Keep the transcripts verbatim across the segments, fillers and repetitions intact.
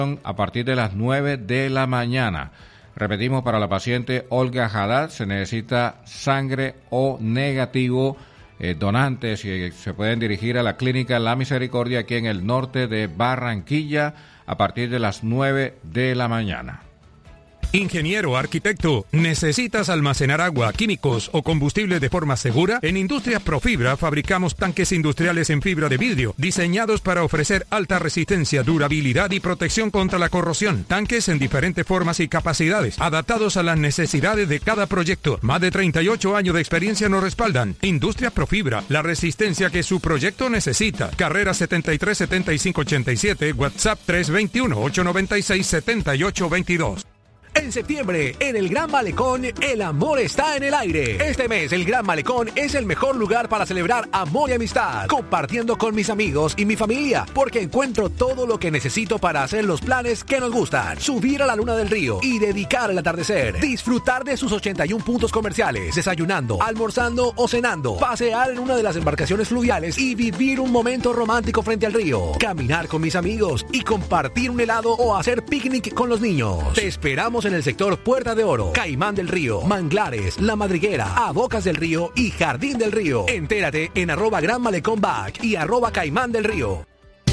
a partir de las nueve de la mañana. Repetimos, para la paciente Olga Haddad se necesita sangre O negativo. Eh, donantes y se pueden dirigir a la clínica La Misericordia aquí en el norte de Barranquilla a partir de las nueve de la mañana. Ingeniero, arquitecto, ¿necesitas almacenar agua, químicos o combustible de forma segura? En Industrias Profibra fabricamos tanques industriales en fibra de vidrio, diseñados para ofrecer alta resistencia, durabilidad y protección contra la corrosión. Tanques en diferentes formas y capacidades, adaptados a las necesidades de cada proyecto. Más de treinta y ocho años de experiencia nos respaldan. Industrias Profibra, la resistencia que su proyecto necesita. Carrera setenta y tres setenta y cinco ochenta y siete, WhatsApp tres dos uno, ocho nueve seis, siete ocho dos dos. En septiembre, en el Gran Malecón, el amor está en el aire. Este mes, el Gran Malecón es el mejor lugar para celebrar amor y amistad, compartiendo con mis amigos y mi familia, porque encuentro todo lo que necesito para hacer los planes que nos gustan. Subir a la luna del río y dedicar el atardecer. Disfrutar de sus ochenta y uno puntos comerciales, desayunando, almorzando o cenando. Pasear en una de las embarcaciones fluviales y vivir un momento romántico frente al río. Caminar con mis amigos y compartir un helado o hacer picnic con los niños. Te esperamos en el sector Puerta de Oro, Caimán del Río, Manglares, La Madriguera, A Bocas del Río y Jardín del Río. Entérate en arroba Gran Malecón Back y arroba Caimán del Río.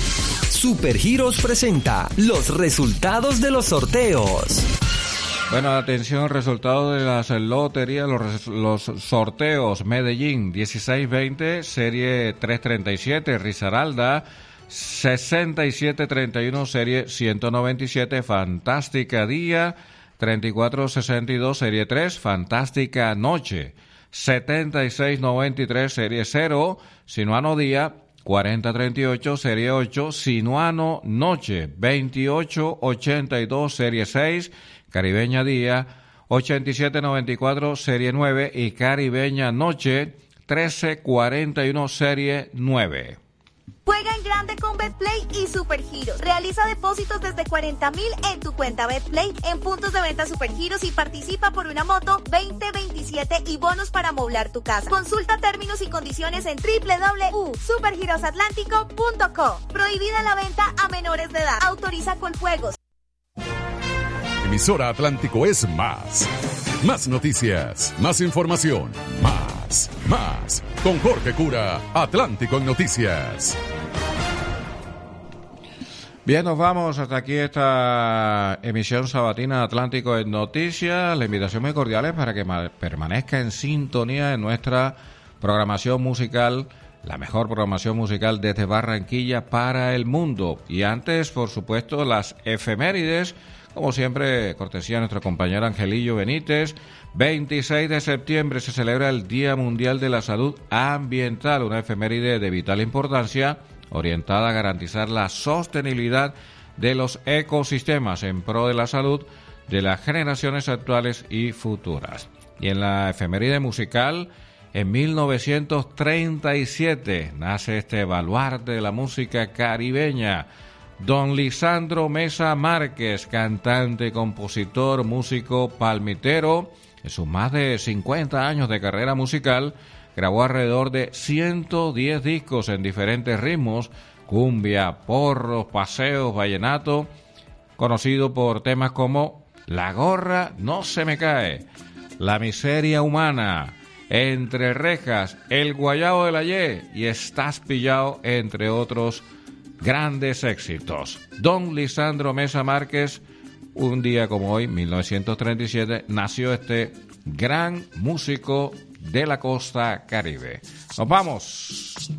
Supergiros presenta los resultados de los sorteos. Bueno, atención, resultado de las loterías, los, los sorteos. Medellín, dieciséis veinte, serie trescientos treinta y siete, Risaralda, sesenta y siete treinta y uno, serie ciento noventa y siete, Fantástica Día, treinta y cuatro sesenta y dos, serie tres, Fantástica Noche, setenta y seis noventa y tres, serie cero, Sinuano Día, cuarenta treinta y ocho, serie ocho, Sinuano Noche, veintiocho ochenta y dos, serie seis, Caribeña Día, ochenta y siete noventa y cuatro, serie nueve y Caribeña Noche, trece cuarenta y uno, serie nueve. Juega en grande con Betplay y Supergiros. Realiza depósitos desde cuarenta mil en tu cuenta Betplay en puntos de venta Supergiros y participa por una moto veinte veintisiete y bonos para amoblar tu casa. Consulta términos y condiciones en doble u doble u doble u punto supergiros atlántico punto co. Prohibida la venta a menores de edad. Autoriza con juegos. Emisora Atlántico es más. Más noticias, más información, más, más. Con Jorge Cura, Atlántico en Noticias. Bien, nos vamos hasta aquí esta emisión sabatina de Atlántico en Noticias. La invitación muy cordial es para que permanezca en sintonía en nuestra programación musical, la mejor programación musical desde Barranquilla para el mundo. Y antes, por supuesto, las efemérides, como siempre, cortesía de nuestro compañero Angelillo Benítez. veintiséis de septiembre se celebra el Día Mundial de la Salud Ambiental, una efeméride de vital importancia orientada a garantizar la sostenibilidad de los ecosistemas en pro de la salud de las generaciones actuales y futuras. Y en la efeméride musical, en mil novecientos treinta y siete nace este baluarte de la música caribeña, don Lisandro Mesa Márquez, cantante, compositor, músico palmitero. En sus más de cincuenta años de carrera musical, grabó alrededor de ciento diez discos en diferentes ritmos, cumbia, porros, paseos, vallenato, conocido por temas como La gorra no se me cae, La miseria humana, Entre rejas, El guayabo de la Ye y Estás pillado, entre otros grandes éxitos. Don Lisandro Mesa Márquez, un día como hoy, mil novecientos treinta y siete, nació este gran músico de la costa caribe. ¡Nos vamos!